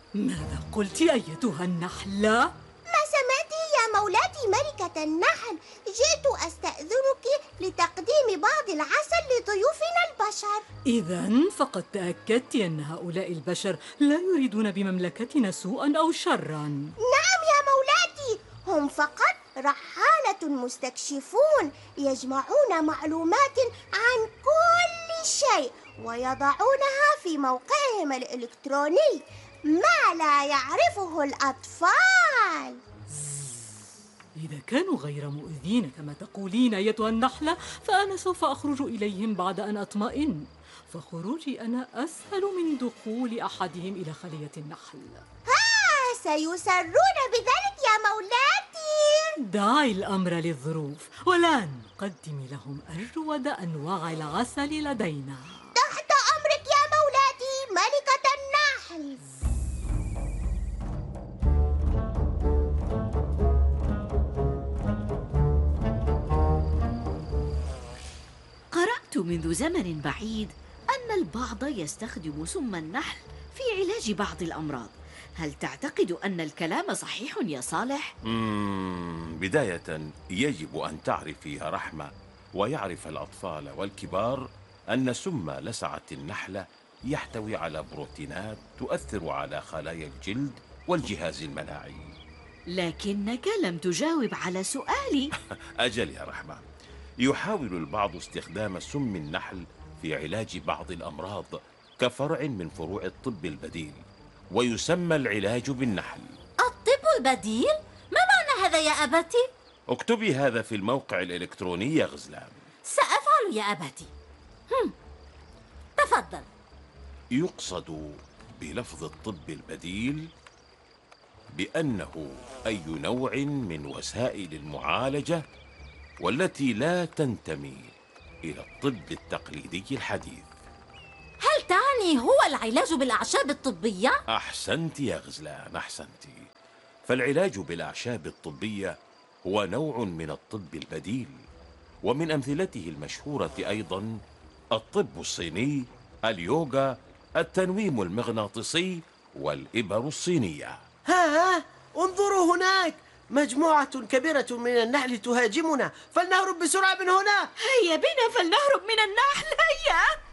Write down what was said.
ماذا قلت أيتها النحلة؟ ما سمعتي يا مولاتي ملكة النحل؟ جئت أستأذنك لتقديم بعض العسل لضيوفنا البشر. إذن فقد تأكدت أن هؤلاء البشر لا يريدون بمملكتنا سوءا أو شرا. نعم يا مولاتي، هم فقط رحالة مستكشفون يجمعون معلومات عن كل شيء ويضعونها في موقعهم الإلكتروني، ما لا يعرفه الأطفال. إذا كانوا غير مؤذين كما تقولين أيتها النحلة فأنا سوف أخرج إليهم بعد أن أطمئن، فخروجي أنا أسهل من دخول أحدهم إلى خلية النحل. سيسرون بذلك يا مولاتي. دعي الأمر للظروف، والآن قدمي لهم أجود أنواع العسل لدينا. تحت أمرك يا مولاتي ملكة النحل. قرأت منذ زمن بعيد أن البعض يستخدم سم النحل في علاج بعض الأمراض. هل تعتقد أن الكلام صحيح يا صالح؟ بداية يجب أن تعرفي يا رحمة ويعرف الأطفال والكبار أن سم لسعة النحلة يحتوي على بروتينات تؤثر على خلايا الجلد والجهاز المناعي. لكنك لم تجاوب على سؤالي. أجل يا رحمة، يحاول البعض استخدام سم النحل في علاج بعض الأمراض كفرع من فروع الطب البديل، ويسمى العلاج بالنحل. الطب البديل؟ ما معنى هذا يا أبتي؟ اكتبي هذا في الموقع الإلكتروني يا غزلان. سأفعل يا أبتي. تفضل. يقصد بلفظ الطب البديل بأنه أي نوع من وسائل المعالجة والتي لا تنتمي إلى الطب التقليدي الحديث. هل تعني هو العلاج بالأعشاب الطبية؟ أحسنت يا غزلان، أحسنت. فالعلاج بالأعشاب الطبية هو نوع من الطب البديل، ومن أمثلته المشهورة أيضا الطب الصيني، اليوغا، التنويم المغناطيسي، والإبر الصينية. ها انظروا هناك، مجموعة كبيرة من النحل تهاجمنا، فلنهرب بسرعة من هنا. هيا بنا فلنهرب من النحل، هيا.